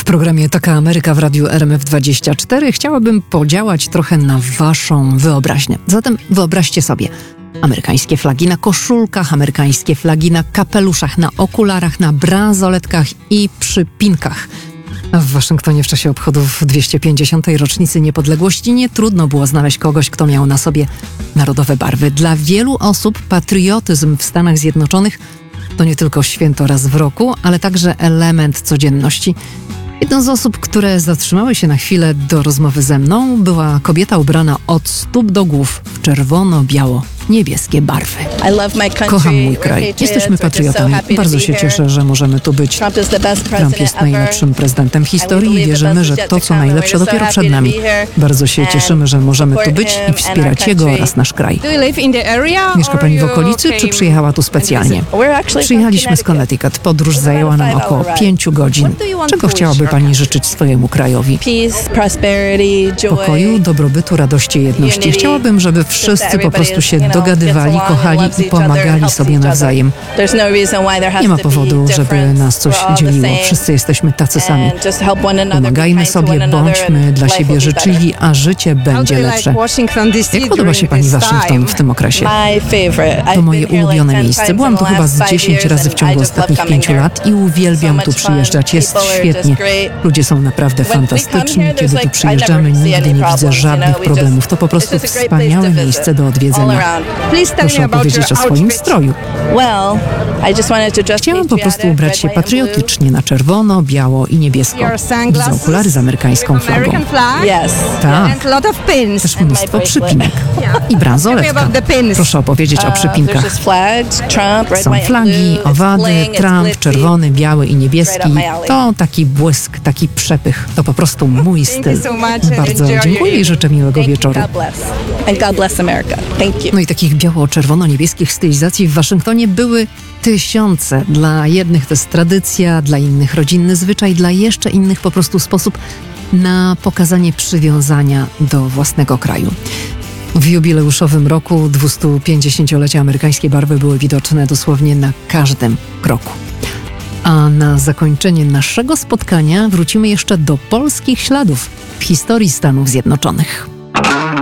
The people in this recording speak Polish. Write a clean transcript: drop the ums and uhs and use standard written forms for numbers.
programie Taka Ameryka w radiu RMF24 chciałabym podziałać trochę na waszą wyobraźnię. Zatem wyobraźcie sobie amerykańskie flagi na koszulkach, amerykańskie flagi na kapeluszach, na okularach, na bransoletkach i przypinkach. W Waszyngtonie w czasie obchodów 250. rocznicy niepodległości nie trudno było znaleźć kogoś, kto miał na sobie narodowe barwy. Dla wielu osób patriotyzm w Stanach Zjednoczonych to nie tylko święto raz w roku, ale także element codzienności. Jedną z osób, które zatrzymały się na chwilę do rozmowy ze mną, była kobieta ubrana od stóp do głów w czerwono-biało-niebieskie barwy. Kocham mój kraj. Jesteśmy patriotami. Bardzo się cieszę, że możemy tu być. Trump jest najlepszym prezydentem historii i wierzymy, że to, co najlepsze, dopiero przed nami. Bardzo się cieszymy, że możemy tu być i wspierać jego oraz nasz kraj. Mieszka pani w okolicy, czy przyjechała tu specjalnie? Przyjechaliśmy z Connecticut. Podróż zajęła nam około 5 godzin. Czego chciałaby pani życzyć swojemu krajowi? Pokoju, dobrobytu, radości i jedności. Chciałabym, żeby wszyscy po prostu się dogadywali, kochali i pomagali sobie nawzajem. Nie ma powodu, żeby nas coś dzieliło. Wszyscy jesteśmy tacy sami. Pomagajmy sobie, bądźmy dla siebie życzliwi, a życie będzie lepsze. Jak podoba się pani Waszyngton w tym okresie? To moje ulubione miejsce. Byłam tu chyba z 10 razy w ciągu ostatnich 5 lat i uwielbiam tu przyjeżdżać. Jest świetnie. Ludzie są naprawdę fantastyczni. Kiedy tu przyjeżdżamy, nigdy nie widzę żadnych problemów. To po prostu wspaniałe miejsce do odwiedzenia. Proszę opowiedzieć o swoim stroju. Chciałam po prostu ubrać się patriotycznie na czerwono, biało i niebiesko. Widzę okulary z amerykańską flagą. Tak. Też mnóstwo przypinek. I bransoletka. Proszę opowiedzieć o przypinkach. Są flagi, owady, Trump, czerwony, biały i niebieski. To taki błysk, taki przepych. To po prostu mój styl. Bardzo dziękuję i życzę miłego wieczoru. No i takich biało-czerwono-niebieskich stylizacji w Waszyngtonie były tysiące. Dla jednych to jest tradycja, dla innych rodzinny zwyczaj, dla jeszcze innych po prostu sposób na pokazanie przywiązania do własnego kraju. W jubileuszowym roku 250-lecia amerykańskie barwy były widoczne dosłownie na każdym kroku. A na zakończenie naszego spotkania wrócimy jeszcze do polskich śladów w historii Stanów Zjednoczonych.